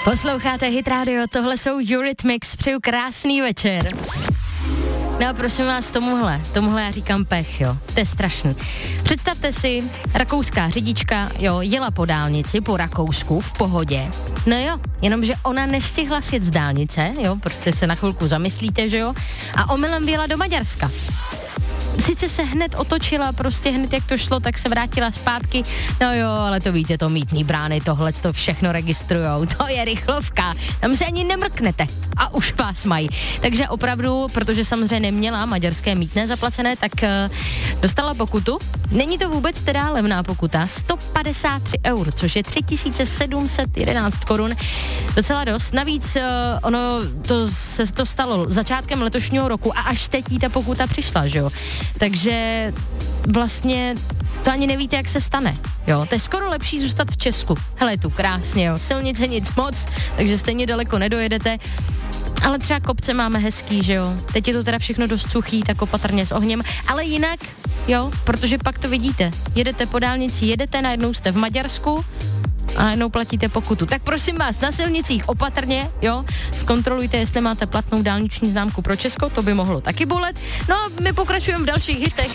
Posloucháte Hit Radio, tohle jsou Eurythmics, přeju krásný večer. No a prosím vás, tomuhle já říkám pech, jo, to je strašný. Představte si, rakouská řidička, jo, jela po dálnici, po Rakousku, v pohodě. No jo, jenomže ona nestihla sjet z dálnice, jo, prostě se na chvilku zamyslíte, že jo, a omylem vyjela do Maďarska. Sice se hned otočila, prostě hned jak to šlo, tak se vrátila zpátky. No jo, ale to víte, to mýtný brány, tohle to všechno registrujou. To je rychlovka, tam se ani nemrknete a už vás mají. Takže opravdu, protože samozřejmě neměla maďarské mýtné zaplacené, tak dostala pokutu. Není to vůbec teda levná pokuta, 153 eur, což je 3711 korun. Docela dost. Navíc se to stalo začátkem letošního roku a až teď jí ta pokuta přišla, že jo. Takže vlastně to ani nevíte, jak se stane, jo. To je skoro lepší zůstat v Česku. Hele, je tu krásně, jo. Silnice nic moc, takže stejně daleko nedojedete. Ale třeba kopce máme hezký, že jo. Teď je to teda všechno dost suchý, tak opatrně s ohněm. Ale jinak, jo, protože pak to vidíte. Jedete po dálnici, najednou jste v Maďarsku a najednou platíte pokutu. Tak prosím vás, na silnicích opatrně, jo, zkontrolujte, jestli máte platnou dálniční známku pro Česko, to by mohlo taky bolet. No a my pokračujeme v dalších hitech.